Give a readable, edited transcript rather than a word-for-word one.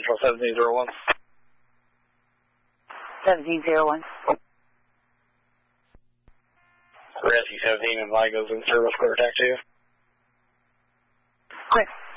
Central 1701. 1701. Rescue 17 and Light goes in service, clear attack 2. Clear.